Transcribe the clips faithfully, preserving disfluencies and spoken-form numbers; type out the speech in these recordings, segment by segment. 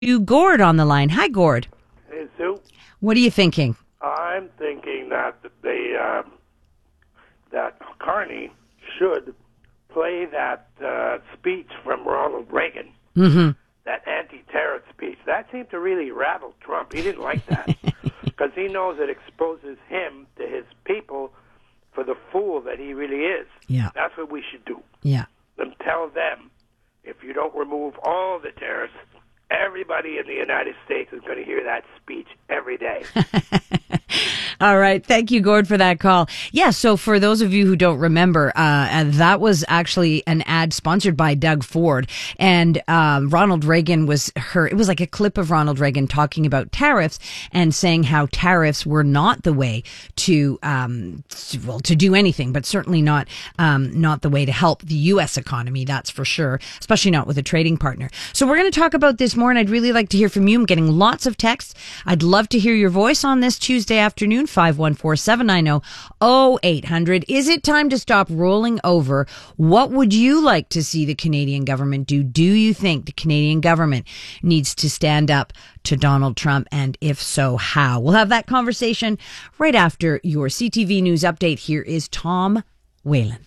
Gord on the line. Hi, Gord. Hey, Sue. What are you thinking? I'm thinking that they uh, that Carney should play that uh, speech from Ronald Reagan, Mm-hmm. that anti-terror speech. That seemed to really rattle Trump. He didn't like that because he knows it exposes him to his people for the fool that he really is. Yeah. That's what we should do. Yeah. Then tell them, if you don't remove all the terrorists, everybody in the United States is going to hear that speech every day. All right. Thank you, Gord, for that call. Yeah. So for those of you who don't remember, uh, that was actually an ad sponsored by Doug Ford, and um, Ronald Reagan was her. It was like a clip of Ronald Reagan talking about tariffs and saying how tariffs were not the way to, um, well, to do anything, but certainly not, um, not the way to help the U S economy. That's for sure, especially not with a trading partner. So we're going to talk about this more, and I'd really like to hear from you. I'm getting lots of texts. I'd love to hear your voice on this Tuesday afternoon. five one four, seven nine zero, oh eight hundred. Is it time to stop rolling over? What would you like to see the Canadian government do? Do you think the Canadian government needs to stand up to Donald Trump? And if so, how? We'll have that conversation right after your C T V News update. Here is Tom Whalen.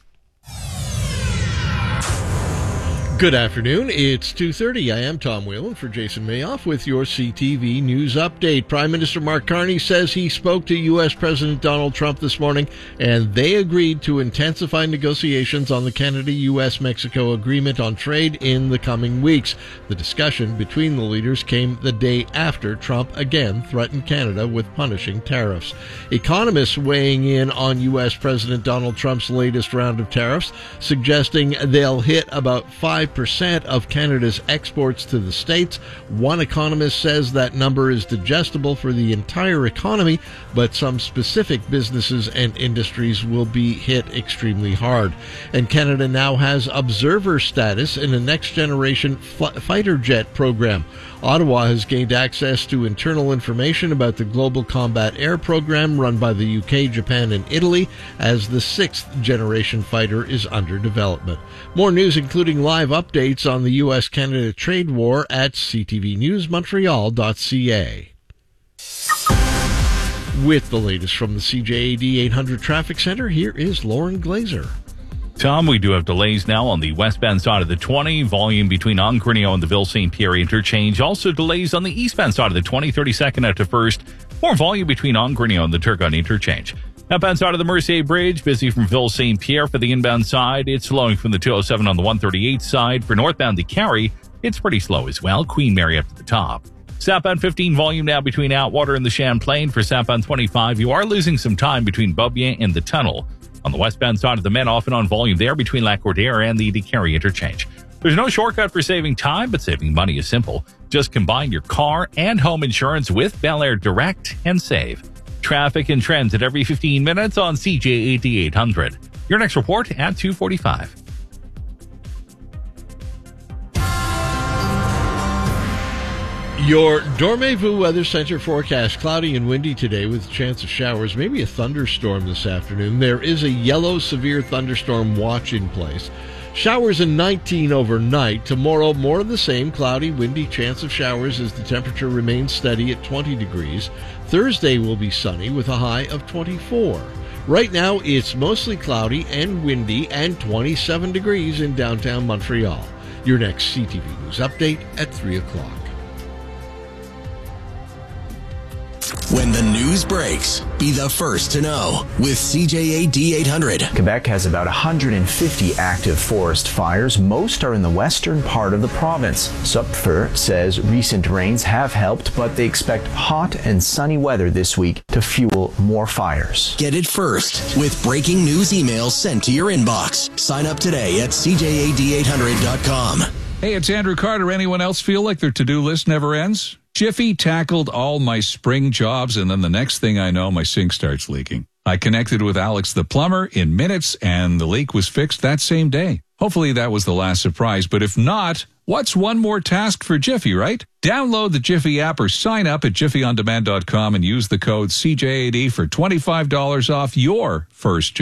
Good afternoon. It's two thirty. I am Tom Whalen for Jason Mayoff with your C T V News update. Prime Minister Mark Carney says he spoke to U S President Donald Trump this morning, and they agreed to intensify negotiations on the Canada-U S Mexico agreement on trade in the coming weeks. The discussion between the leaders came the day after Trump again threatened Canada with punishing tariffs. Economists weighing in on U S President Donald Trump's latest round of tariffs, suggesting they'll hit about five percent of Canada's exports to the States. One economist says that number is digestible for the entire economy, but some specific businesses and industries will be hit extremely hard. And Canada now has observer status in a next-generation f- fighter jet program. Ottawa has gained access to internal information about the Global Combat Air Program run by the U K, Japan, and Italy, as the sixth-generation fighter is under development. More news, including live updates on the U S Canada trade war, at c t v news montreal dot c a. With the latest from the C J A D eight hundred Traffic Center, here is Lauren Glazer. Tom, we do have delays now on the westbound side of the twenty, volume between Ongrenio and the Ville-Saint Pierre interchange. Also delays on the eastbound side of the twenty, thirty-second out to first. More volume between Ongrenio and the Turcotte interchange. Outbound side of the Mercier Bridge, busy from Ville-Saint Pierre for the inbound side. It's slowing from the two oh seven on the one thirty-eight side. For northbound to Carey, it's pretty slow as well. Queen Mary up to the top. Southbound fifteen, volume now between Atwater and the Champlain. For southbound twenty-five, you are losing some time between Beaubien and the tunnel. On the westbound side of the Men, off and on volume there between Lac-Cordaire and the DeCarry interchange. There's no shortcut for saving time, but saving money is simple. Just combine your car and home insurance with Bel Air Direct and save. Traffic and trends at every fifteen minutes on C J A D eight hundred. Your next report at two forty-five. Your Dormez-vous Weather Center forecast: cloudy and windy today with a chance of showers, maybe a thunderstorm this afternoon. There is a yellow severe thunderstorm watch in place. Showers in nineteen overnight. Tomorrow, more of the same, cloudy, windy, chance of showers as the temperature remains steady at twenty degrees. Thursday will be sunny with a high of twenty-four. Right now, it's mostly cloudy and windy and twenty-seven degrees in downtown Montreal. Your next C T V News update at three o'clock. When the news breaks, be the first to know with C J A D eight hundred. Quebec has about one hundred fifty active forest fires. Most are in the western part of the province. Supfer says recent rains have helped, but they expect hot and sunny weather this week to fuel more fires. Get it first with breaking news emails sent to your inbox. Sign up today at c j a d eight hundred dot com. Hey, it's Andrew Carter. Anyone else feel like their to-do list never ends? Jiffy tackled all my spring jobs, and then the next thing I know, my sink starts leaking. I connected with Alex the plumber in minutes, and the leak was fixed that same day. Hopefully that was the last surprise, but if not, what's one more task for Jiffy, right? Download the Jiffy app or sign up at jiffy on demand dot com and use the code C J A D for twenty-five dollars off your first job.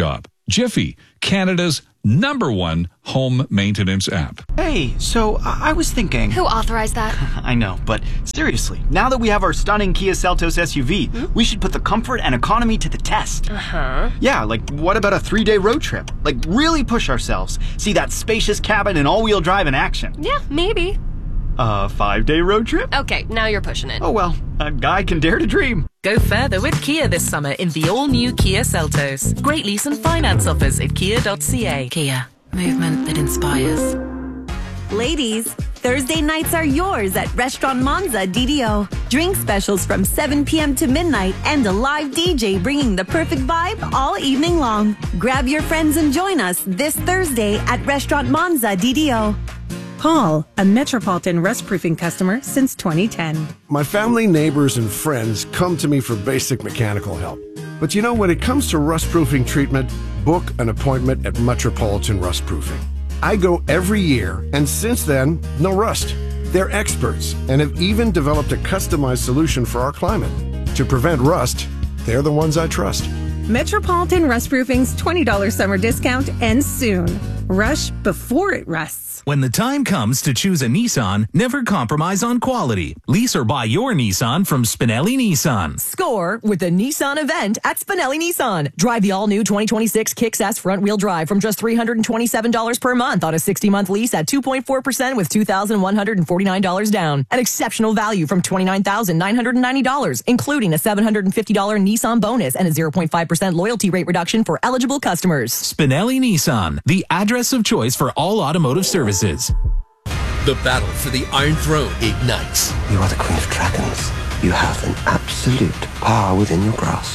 Jiffy, Canada's number one home maintenance app. Hey, so I, I was thinking... Who authorized that? I know, but seriously, now that we have our stunning Kia Seltos S U V, hmm? we should put the comfort and economy to the test. Uh-huh. Yeah, like what about a three-day road trip? Like really push ourselves. See that spacious cabin and all-wheel drive in action. Yeah, maybe. A five-day road trip? Okay, now you're pushing it. Oh well, a guy can dare to dream. Go further with Kia this summer in the all-new Kia Seltos. Great lease and finance offers at kia dot c a. Kia, movement that inspires. Ladies, Thursday nights are yours at Restaurant Monza D D O. Drink specials from seven p.m. to midnight and a live D J bringing the perfect vibe all evening long. Grab your friends and join us this Thursday at Restaurant Monza D D O. Paul, a Metropolitan Rust Proofing customer since twenty ten. My family, neighbors, and friends come to me for basic mechanical help. But you know, when it comes to rust proofing treatment, book an appointment at Metropolitan Rust Proofing. I go every year, and since then, no rust. They're experts and have even developed a customized solution for our climate. To prevent rust, they're the ones I trust. Metropolitan Rust Proofing's twenty dollars summer discount ends soon. Rush before it rusts. When the time comes to choose a Nissan, never compromise on quality. Lease or buy your Nissan from Spinelli Nissan. Score with the Nissan event at Spinelli Nissan. Drive the all-new twenty twenty-six Kicks-S front-wheel drive from just three hundred twenty-seven dollars per month on a sixty-month lease at two point four percent with two thousand one hundred forty-nine dollars down. An exceptional value from twenty-nine thousand nine hundred ninety dollars, including a seven hundred fifty dollars Nissan bonus and a zero point five percent loyalty rate reduction for eligible customers. Spinelli Nissan, the address of choice for all automotive services. The battle for the Iron Throne ignites. You are the Queen of Dragons. You have an absolute power within your grasp.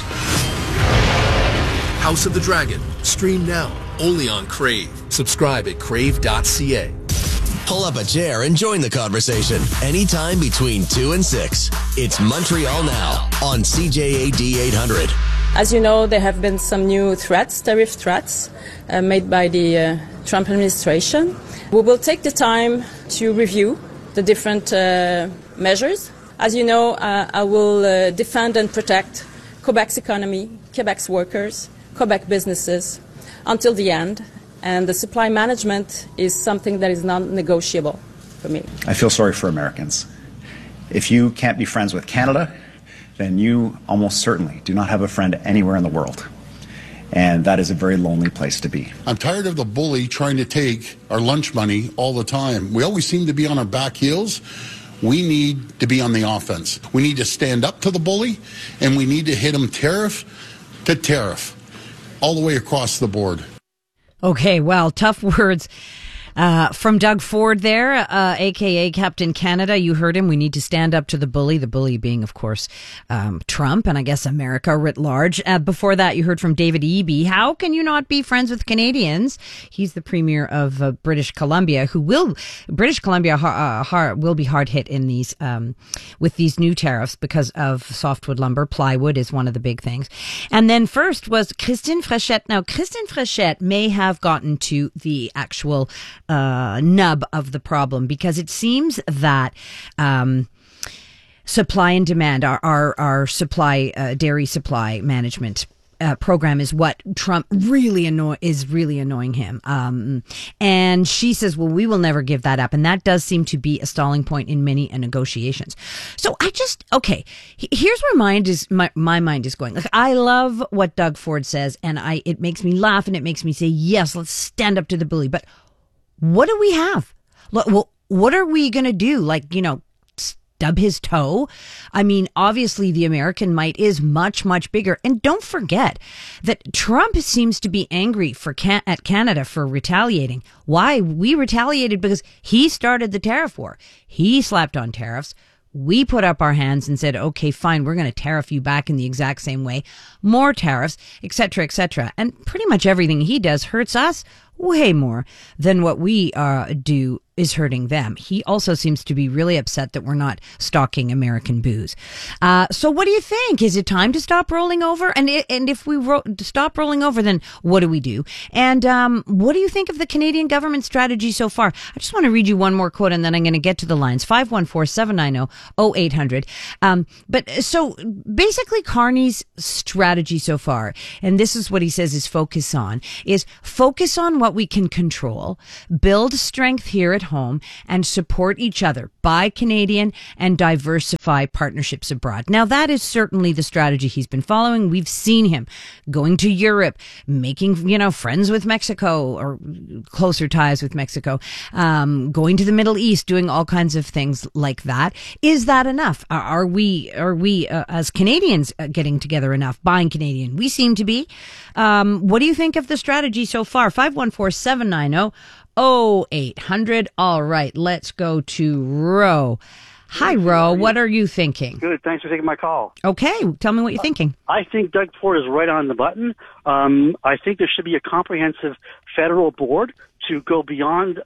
House of the Dragon. Stream now, only on Crave. Subscribe at crave dot c a. Pull up a chair and join the conversation anytime between two and six. It's Montreal Now on C J A D eight hundred. As you know, there have been some new threats, tariff threats, uh, made by the uh, Trump administration. We will take the time to review the different uh, measures. As you know, uh, I will uh, defend and protect Quebec's economy, Quebec's workers, Quebec businesses until the end. And the supply management is something that is non-negotiable for me. I feel sorry for Americans. If you can't be friends with Canada, then you almost certainly do not have a friend anywhere in the world. And that is a very lonely place to be. I'm tired of the bully trying to take our lunch money all the time. We always seem to be on our back heels. We need to be on the offense. We need to stand up to the bully, and we need to hit him tariff to tariff, all the way across the board. Okay, well, tough words. Uh, from Doug Ford there, uh, a k a. Captain Canada. You heard him. We need to stand up to the bully, the bully being, of course, um, Trump and I guess America writ large. Uh, before that, you heard from David Eby. How can you not be friends with Canadians? He's the Premier of uh, British Columbia, who will, British Columbia uh, hard, will be hard hit in these, um, with these new tariffs because of softwood lumber. Plywood is one of the big things. And then first was Christine Frechette. Now, Christine Frechette may have gotten to the actual Uh, nub of the problem, because it seems that um, supply and demand, our our, our supply uh, dairy supply management uh, program is what Trump really annoy is really annoying him. Um, and she says, "Well, we will never give that up," and that does seem to be a stalling point in many uh, negotiations. So I just okay. Here's where mind is my my mind is going. Like, I love what Doug Ford says, and I it makes me laugh and it makes me say, "Yes, let's stand up to the bully," but what do we have? Well, what are we going to do? Like, you know, stub his toe? I mean, obviously the American might is much, much bigger. And don't forget that Trump seems to be angry for can- at Canada for retaliating. Why? We retaliated because he started the tariff war. He slapped on tariffs. We put up our hands and said, okay, fine, we're going to tariff you back in the exact same way. More tariffs, et cetera, et cetera. And pretty much everything he does hurts us. way more than what we uh, do is hurting them. He also seems to be really upset that we're not stocking American booze. Uh, so what do you think? Is it time to stop rolling over? And it, and if we ro- stop rolling over, then what do we do? And um, what do you think of the Canadian government strategy so far? I just want to read you one more quote and then I'm going to get to the lines. five one four, seven nine zero, zero eight hundred. Um, but so basically Carney's strategy so far, and this is what he says is focus on, is focus on what we can control, build strength here at home, and support each other, buy Canadian, and diversify partnerships abroad. Now, that is certainly the strategy he's been following. We've seen him going to Europe, making, you know, friends with Mexico or closer ties with Mexico, um, going to the Middle East, doing all kinds of things like that. Is that enough? Are we, are we uh, as Canadians uh, getting together enough, buying Canadian? We seem to be. Um, what do you think of the strategy so far? five one four, seven nine zero, oh eight hundred. All right, let's go to Ro. Hi, Ro. What are you thinking? Good. Thanks for taking my call. Okay. Tell me what you're thinking. I think Doug Ford is right on the button. Um, I think there should be a comprehensive federal board to go beyond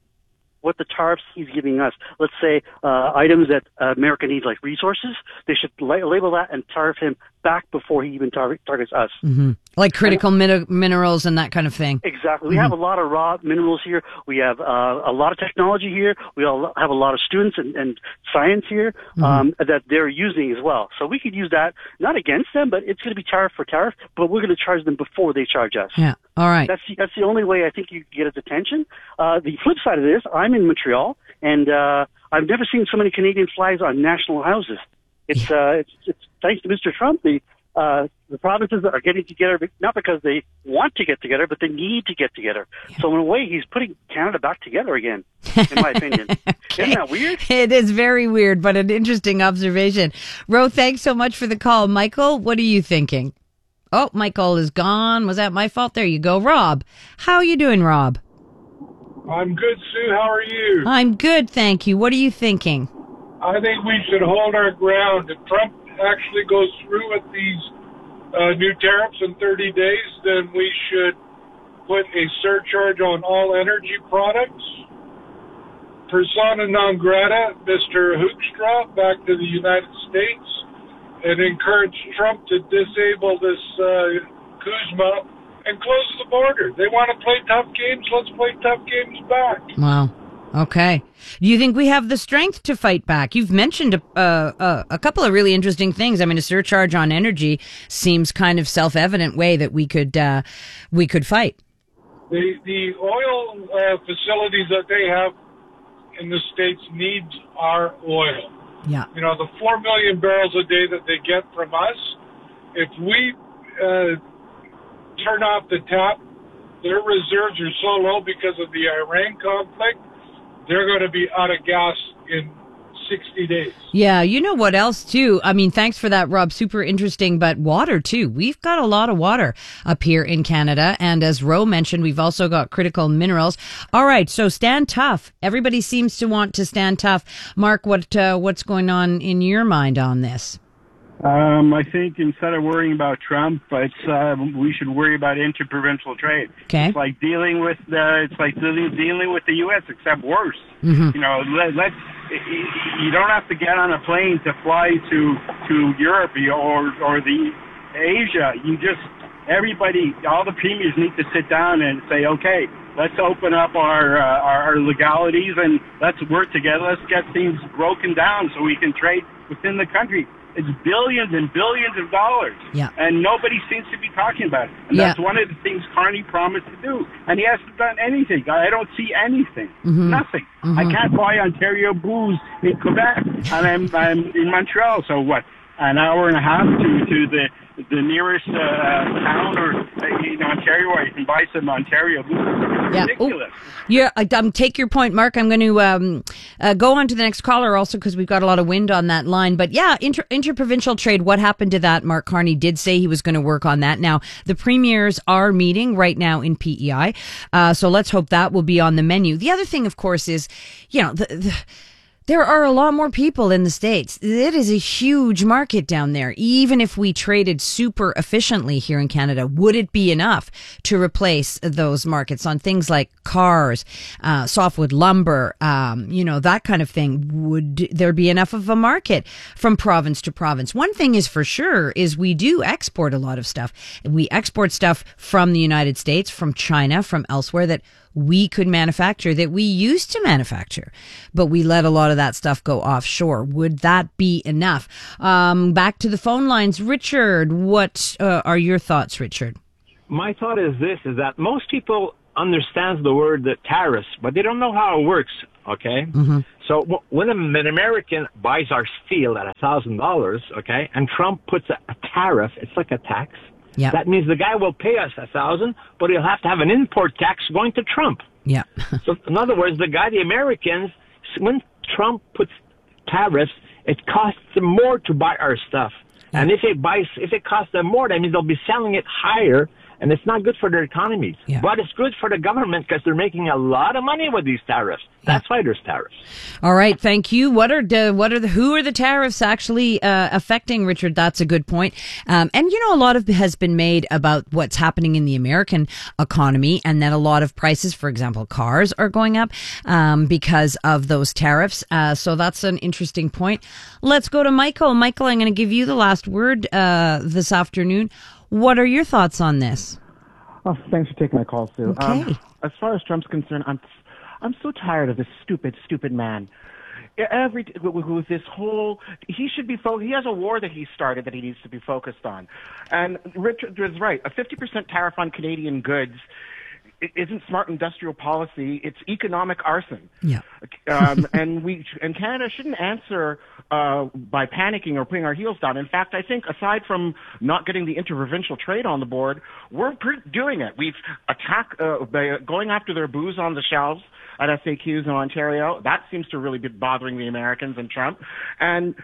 what the tariffs he's giving us. Let's say uh, items that uh, America needs, like resources, they should la- label that and tariff him back before he even tar- targets us. Mm-hmm. Like critical min- minerals and that kind of thing. Exactly. We Mm-hmm. have a lot of raw minerals here. We have uh, a lot of technology here. We all have a lot of students and, and science here um, Mm-hmm. that they're using as well. So we could use that, not against them, but it's going to be tariff for tariff, but we're going to charge them before they charge us. Yeah. All right. That's the, that's the only way I think you get his attention. Uh, the flip side of this, I'm in Montreal, and uh, I've never seen so many Canadian flags on national houses. It's Yeah. uh, it's, it's thanks to Mister Trump. The uh, the provinces are getting together not because they want to get together, but they need to get together. Yeah. So in a way, he's putting Canada back together again, in my opinion. Okay. Isn't that weird? It is very weird, but an interesting observation. Ro, thanks so much for the call. Michael, what are you thinking? Oh, Michael is gone. Was that my fault? There you go. Rob, how are you doing, Rob? I'm good, Sue. How are you? I'm good, thank you. What are you thinking? I think we should hold our ground. If Trump actually goes through with these uh, new tariffs in thirty days, then we should put a surcharge on all energy products. Persona non grata, Mister Hoekstra, back to the United States, and encourage Trump to disable this uh, Kuzma and close the border. They want to play tough games. Let's play tough games back. Wow. Okay. Do you think we have the strength to fight back? You've mentioned a, uh, a couple of really interesting things. I mean, a surcharge on energy seems kind of self-evident way that we could uh, we could fight. The the oil uh, facilities that they have in the States need our oil. Yeah. You know, the four million barrels a day that they get from us, if we uh, turn off the tap, their reserves are so low because of the Iran conflict, they're going to be out of gas in sixty days. Yeah, you know what else too? I mean, thanks for that, Rob. Super interesting, but water too. We've got a lot of water up here in Canada. And as Ro mentioned, we've also got critical minerals. All right, so stand tough. Everybody seems to want to stand tough. Mark, what uh, what's going on in your mind on this? Um, I think instead of worrying about Trump, it's uh, we should worry about interprovincial trade. Okay. It's like dealing with the, it's like dealing, dealing with the U S except worse. Mm-hmm. You know, let, let's you don't have to get on a plane to fly to to Europe or or the Asia. You just everybody, all the premiers need to sit down and say, okay, let's open up our uh, our legalities and let's work together. Let's get things broken down so we can trade within the country. It's billions and billions of dollars. Yeah. And nobody seems to be talking about it. And Yeah. that's one of the things Carney promised to do. And he hasn't done anything. I don't see anything. Mhm. Nothing. Mhm. I can't buy Ontario booze in Quebec. And I'm, I'm in Montreal. So what? An hour and a half to, to the the nearest uh, town or uh, in Ontario where you can buy some Ontario booze. It's Yeah. ridiculous. Yeah, I um, take your point, Mark. I'm going to um, uh, go on to the next caller also because we've got a lot of wind on that line. But yeah, inter- interprovincial trade, what happened to that? Mark Carney did say he was going to work on that. Now, the premiers are meeting right now in P E I. Uh, so let's hope that will be on the menu. The other thing, of course, is, you know, the, the There are a lot more people in the States. It is a huge market down there. Even if we traded super efficiently here in Canada, would it be enough to replace those markets on things like cars, uh, softwood lumber, um, you know, that kind of thing? Would there be enough of a market from province to province? One thing is for sure is we do export a lot of stuff. We export stuff from the United States, from China, from elsewhere that we could manufacture, that we used to manufacture, but we let a lot of that stuff go offshore. Would that be enough? Um, back to the phone lines. Richard, what uh, are your thoughts, Richard? My thought is this, is that most people understand the word the tariffs, but they don't know how it works, okay? Mm-hmm. So w- when an American buys our steel at one thousand dollars, okay, and Trump puts a, a tariff, it's like a tax. Yeah. That means the guy will pay us a thousand, but he'll have to have an import tax going to Trump. Yeah. So in other words, the guy, the Americans, when Trump puts tariffs, it costs them more to buy our stuff. Yeah. And if it buys, if it costs them more, that means they'll be selling it higher, and it's not good for their economies. Yeah. But it's good for the government because they're making a lot of money with these tariffs. That's why there's tariffs. All right, thank you. What are the what are the who are the tariffs actually uh, affecting, Richard? That's a good point. Um, and you know, a lot of has been made about what's happening in the American economy, and that a lot of prices, for example, cars, are going up um, because of those tariffs. Uh, so that's an interesting point. Let's go to Michael. Michael, I'm going to give you the last word uh, this afternoon. What are your thoughts on this? Oh, thanks for taking my call, Sue. Okay. Um, as far as Trump's concerned, I'm I'm so tired of this stupid, stupid man. Every with this whole, he should be fo- he has a war that he started that he needs to be focused on. And Richard is right. A fifty percent tariff on Canadian goods isn't smart industrial policy. It's economic arson. Yeah. um, and we and Canada shouldn't answer uh, by panicking or putting our heels down. In fact, I think aside from not getting the interprovincial trade on the board, we're doing it. We've attacked uh, by going after their booze on the shelves at S A Qs in Ontario. That seems to really be bothering the Americans and Trump. And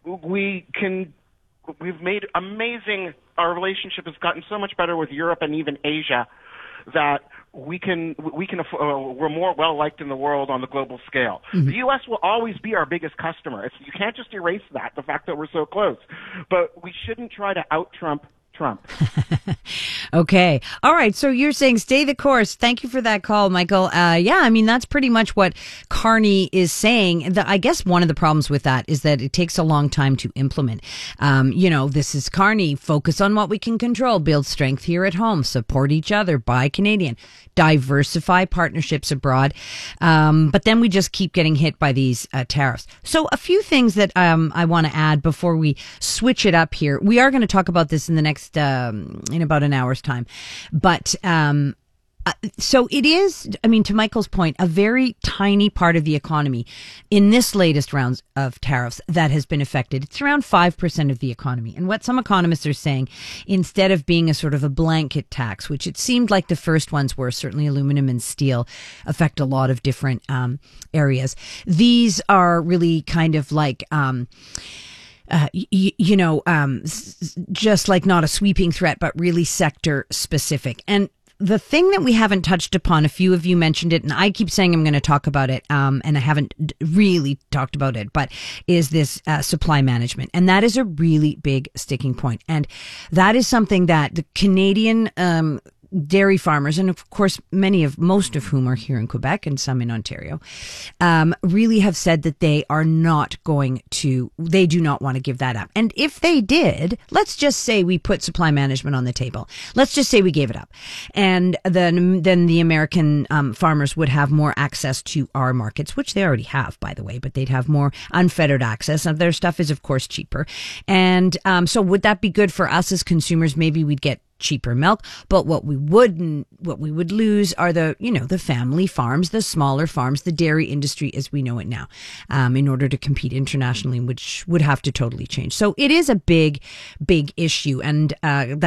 we can. We've made amazing. Our relationship has gotten so much better with Europe and even Asia that we can we can uh, we're more well liked in the world on the global scale. Mm-hmm. The U S will always be our biggest customer. It's, you can't just erase that, the fact that we're so close. But we shouldn't try to out Trump Trump. Okay. All right. So you're saying stay the course. Thank you for that call, Michael. Uh, yeah, I mean, that's pretty much what Carney is saying. The, I guess one of the problems with that is that it takes a long time to implement. Um, you know, this is Carney. Focus on what we can control. Build strength here at home. Support each other. Buy Canadian. Diversify partnerships abroad. Um, but then we just keep getting hit by these uh, tariffs. So a few things that um, I want to add before we switch it up here. We are going to talk about this in the next, um, in about an hour's time. But, um, uh, so it is, I mean, to Michael's point, a very tiny part of the economy in this latest round of tariffs that has been affected. It's around five percent of the economy. And what some economists are saying, instead of being a sort of a blanket tax, which it seemed like the first ones were, certainly aluminum and steel affect a lot of different um, areas. These are really kind of like, um, Uh, y- you know, um, s- just like not a sweeping threat, but really sector specific. And the thing that we haven't touched upon, a few of you mentioned it, and I keep saying I'm going to talk about it, um, and I haven't d- really talked about it, but is this uh, supply management. And that is a really big sticking point. And that is something that the Canadian um dairy farmers, and of course many of most of whom are here in Quebec and some in Ontario, um, really have said that they are not going to, they do not want to give that up. And if they did, let's just say we put supply management on the table. Let's just say we gave it up. And then, then the American um, farmers would have more access to our markets, which they already have, by the way, but they'd have more unfettered access. And their stuff is, of course, cheaper. And um, so would that be good for us as consumers? Maybe we'd get cheaper milk, but what we wouldn't, what we would lose are the, you know, the family farms, the smaller farms, the dairy industry as we know it now, um, in order to compete internationally, which would have to totally change. So it is a big, big issue, and uh, that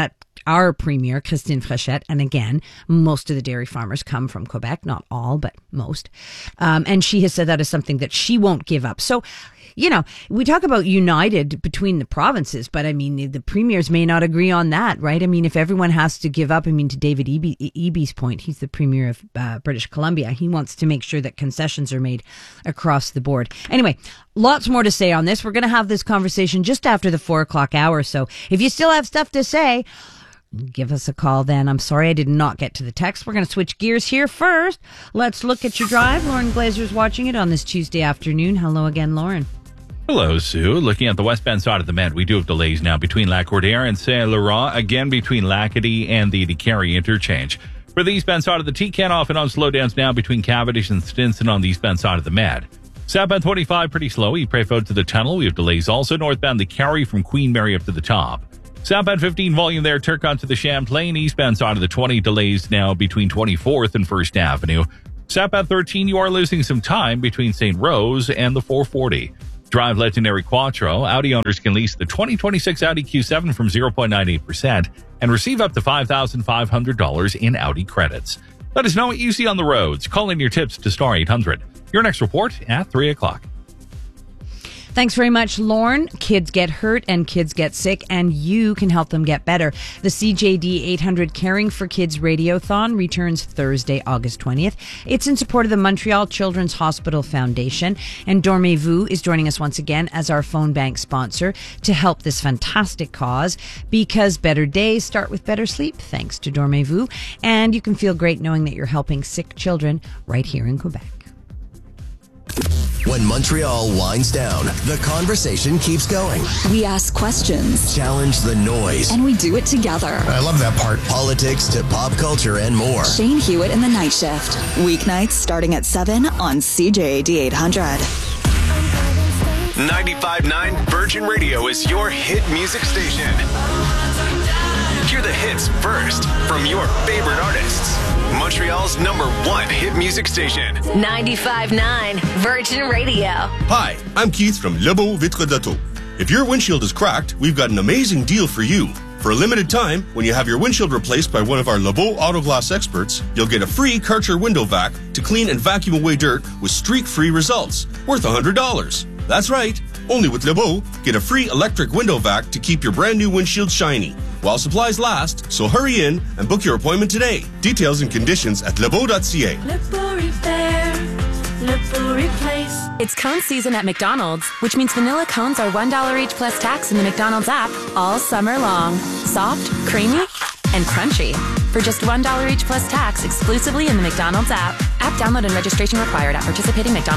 our premier, Christine Frechette. And again, most of the dairy farmers come from Quebec, not all, but most. Um, and she has said that is something that she won't give up. So, you know, we talk about united between the provinces, but I mean, the premiers may not agree on that, right? I mean, if everyone has to give up, I mean, to David Eby, Eby's point, he's the premier of uh, British Columbia. He wants to make sure that concessions are made across the board. Anyway, lots more to say on this. We're going to have this conversation just after the four o'clock hour. So if you still have stuff to say, give us a call then. I'm sorry I did not get to the text. We're going to switch gears here first. Let's look at your drive. Lauren Glazer's watching it on this Tuesday afternoon. Hello again, Lauren. Hello, Sue. Looking at the westbound side of the Med, we do have delays now between Lac-Cordaire and Saint-Laurent, again between Lacadie and the DeCarry interchange. For the eastbound side of the T C A N, off and on slowdowns now between Cavendish and Stinson on the eastbound side of the Med. Southbound twenty-five, pretty slow. Ypres to the tunnel. We have delays also northbound the Carry from Queen Mary up to the top. Southbound fifteen, volume there, Turcotte to the Champlain. Eastbound side of the twenty, delays now between twenty-fourth and first Avenue. Southbound thirteen, you are losing some time between Saint Rose and the four forty. Drive Legendary Quattro. Audi owners can lease the twenty twenty-six Audi Q seven from zero point nine eight percent and receive up to five thousand five hundred dollars in Audi credits. Let us know what you see on the roads. Call in your tips to Star eight hundred. Your next report at three o'clock. Thanks very much, Lauren. Kids get hurt and kids get sick, and you can help them get better. The C J D eight hundred Caring for Kids Radiothon returns Thursday, August twentieth. It's in support of the Montreal Children's Hospital Foundation, and Dormez-vous is joining us once again as our phone bank sponsor to help this fantastic cause, because better days start with better sleep, thanks to Dormez-vous, and you can feel great knowing that you're helping sick children right here in Quebec. When Montreal winds down, the conversation keeps going. We ask questions. Challenge the noise. And we do it together. I love that part. Politics to pop culture and more. Shane Hewitt in the Night Shift. Weeknights starting at seven on C J D eight hundred. ninety-five point nine Virgin Radio is your hit music station. Hear the hits first from your favorite artists. Montreal's number one hit music station. ninety-five point nine Virgin Radio. Hi, I'm Keith from Lebeau Vitre d'Auto. If your windshield is cracked, we've got an amazing deal for you. For a limited time, when you have your windshield replaced by one of our Lebeau Auto Glass experts, you'll get a free Karcher window vac to clean and vacuum away dirt with streak-free results, worth one hundred dollars. That's right. Only with Lebeau, get a free electric window vac to keep your brand new windshield shiny while supplies last, so hurry in and book your appointment today. Details and conditions at lebeau dot c a. Lebeau Repair, Lebeau Replace. It's cone season at McDonald's, which means vanilla cones are one dollar each plus tax in the McDonald's app all summer long. Soft, creamy, and crunchy. For just one dollar each plus tax exclusively in the McDonald's app. App download and registration required at participating McDonald's.